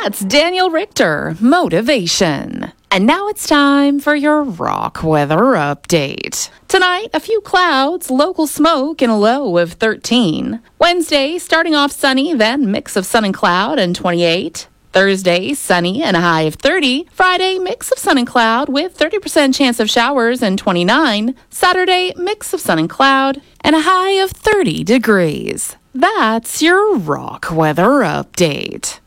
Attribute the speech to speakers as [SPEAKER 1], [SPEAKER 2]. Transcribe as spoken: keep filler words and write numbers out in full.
[SPEAKER 1] That's Daniel Richter, Motivation. And now it's time for your rock weather update. Tonight, a few clouds, local smoke, and a low of thirteen. Wednesday, starting off sunny, then mix of sun and cloud and twenty-eight. Thursday, sunny and a high of thirty. Friday, mix of sun and cloud with thirty percent chance of showers and twenty-nine. Saturday, mix of sun and cloud and a high of thirty degrees. That's your rock weather update.